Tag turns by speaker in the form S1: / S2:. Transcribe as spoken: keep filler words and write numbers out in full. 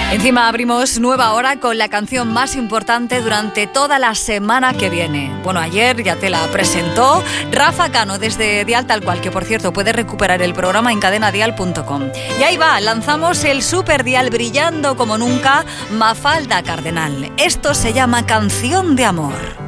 S1: Encima abrimos nueva hora con la canción más importante durante toda la semana que viene. Bueno, ayer ya te la presentó Rafa Cano desde Dial Tal Cual, que por cierto puedes recuperar el programa en cadena dial punto com. Y ahí va, lanzamos el Super Dial brillando como nunca, Mafalda Cardenal. Esto se llama Canción de Amor.